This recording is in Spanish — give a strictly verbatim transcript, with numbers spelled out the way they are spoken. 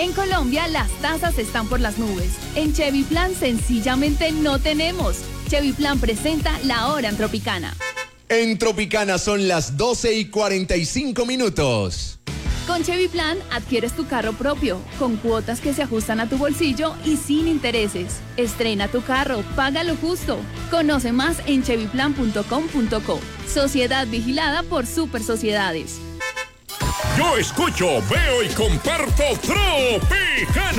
En Colombia las tasas están por las nubes. En Chevy Plan sencillamente no tenemos. Chevy Plan presenta La Hora en Tropicana. En Tropicana son las doce y cuarenta y cinco minutos. Con Chevy Plan adquieres tu carro propio, con cuotas que se ajustan a tu bolsillo y sin intereses. Estrena tu carro, págalo justo. Conoce más en chevy plan punto com punto co. Sociedad vigilada por Super Sociedades. Yo escucho, veo y comparto Tropicana.